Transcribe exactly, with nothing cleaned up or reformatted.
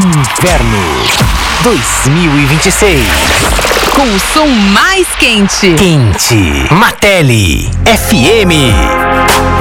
Inverno dois mil e vinte e seis. Com o som mais quente. Quente. Mateli F M.